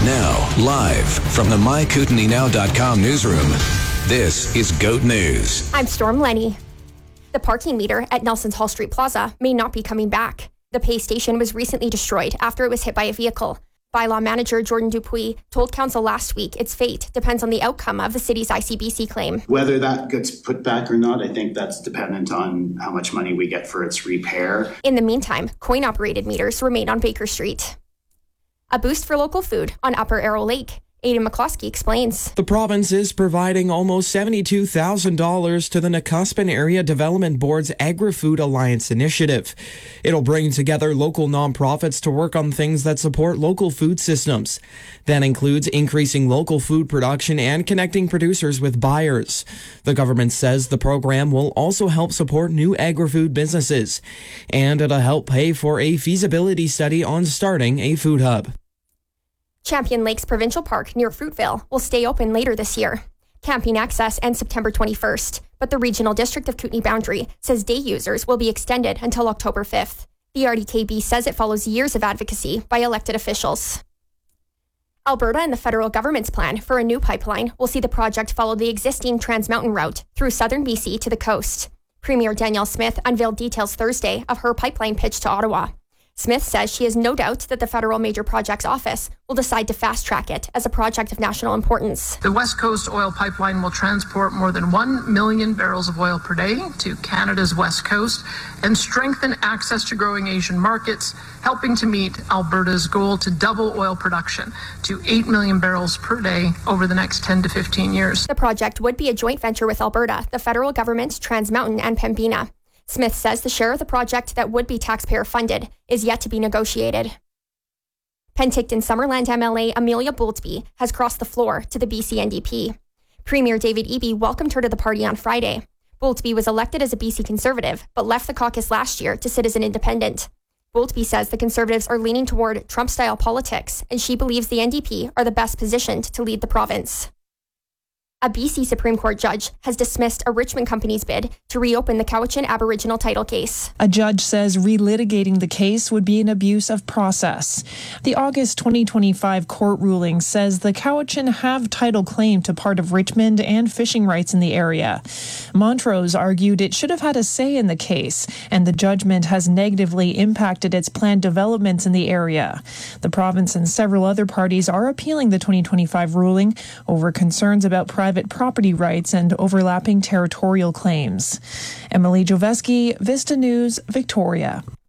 Now, live from the MyKootenaeNow.com newsroom, this is GOAT News. I'm Storm Lenny. The parking meter at Nelson's Hall Street Plaza may not be coming back. The pay station was recently destroyed after it was hit by a vehicle. Bylaw manager Jordan Dupuis told council last week its fate depends on the outcome of the city's ICBC claim. Whether that gets put back or not, I think that's dependent on how much money we get for its repair. In the meantime, coin-operated meters remain on Baker Street. A boost for local food on Upper Arrow Lake. Aidan McCloskey explains. The province is providing almost $72,000 to the Nakuspan Area Development Board's Agri-Food Alliance initiative. It'll bring together local nonprofits to work on things that support local food systems. That includes increasing local food production and connecting producers with buyers. The government says the program will also help support new agri-food businesses, and it'll help pay for a feasibility study on starting a food hub. Champion Lakes Provincial Park near Fruitvale will stay open later this year. Camping access ends September 21st, but the Regional District of Kootenay Boundary says day users will be extended until October 5th. The RDKB says it follows years of advocacy by elected officials. Alberta and the federal government's plan for a new pipeline will see the project follow the existing Trans Mountain route through southern BC to the coast. Premier Danielle Smith unveiled details Thursday of her pipeline pitch to Ottawa. Smith says she has no doubt that the Federal Major Projects Office will decide to fast-track it as a project of national importance. The West Coast Oil Pipeline will transport more than 1 million barrels of oil per day to Canada's West Coast and strengthen access to growing Asian markets, helping to meet Alberta's goal to double oil production to 8 million barrels per day over the next 10 to 15 years. The project would be a joint venture with Alberta, the federal government, Trans Mountain, and Pembina. Smith says the share of the project that would be taxpayer-funded is yet to be negotiated. Penticton Summerland MLA Amelia Boultby has crossed the floor to the BC NDP. Premier David Eby welcomed her to the party on Friday. Boultby was elected as a BC Conservative, but left the caucus last year to sit as an independent. Boultby says the Conservatives are leaning toward Trump-style politics, and she believes the NDP are the best positioned to lead the province. A BC Supreme Court judge has dismissed a Richmond company's bid to reopen the Cowichan Aboriginal title case. A judge says relitigating the case would be an abuse of process. The August 2025 court ruling says the Cowichan have title claim to part of Richmond and fishing rights in the area. Montrose argued it should have had a say in the case, and the judgment has negatively impacted its planned developments in the area. The province and several other parties are appealing the 2025 ruling over concerns about private property rights and overlapping territorial claims. Emily Joveski, Vista News, Victoria.